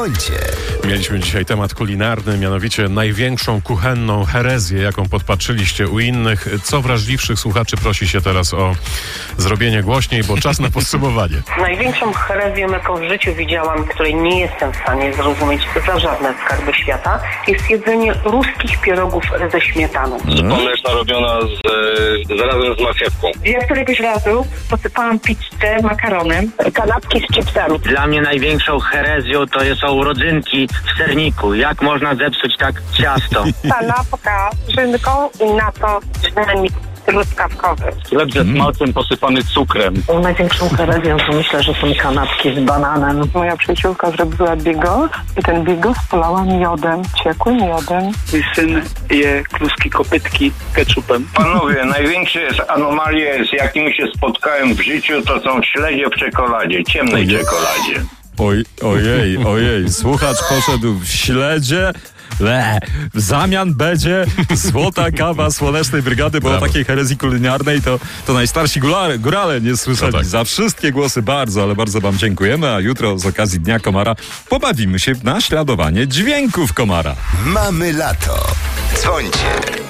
Dzwońcie. Mieliśmy dzisiaj temat kulinarny, mianowicie największą kuchenną herezję, jaką podpatrzyliście u innych. Co wrażliwszych słuchaczy prosi się teraz o zrobienie głośniej, bo czas na podsumowanie. Największą herezją, jaką w życiu widziałam, której nie jestem w stanie zrozumieć za żadne skarby świata, jest jedzenie ruskich pierogów ze śmietaną. Pomyślna robiona razem z marchewką. Ja któregoś razu posypałam pizzę makaronem, kanapki z chipsami. Dla mnie największą herezją to są urodzynki w serniku. Jak można zepsuć tak ciasto? Kanapka z szynką i na to dżemik truskawkowy. Chleb ze smalcem posypany cukrem. Największą herezją to myślę, że są kanapki z bananem. Moja przyjaciółka zrobiła bigos i ten bigos polała miodem, ciekłym miodem. Mój syn je kluski kopytki ketchupem. Panowie, największe anomalie, z jakimi się spotkałem w życiu, to są śledzie w czekoladzie, ciemnej czekoladzie. Ojej, słuchacz poszedł w śledzie. W zamian będzie złota kawa Słonecznej Brygady, bo o takiej herezji kulinarnej to najstarsi górale nie słyszeli. No tak. Za wszystkie głosy bardzo wam dziękujemy, a jutro z okazji Dnia Komara pobawimy się w naśladowanie dźwięków komara. Mamy lato. Dzwońcie.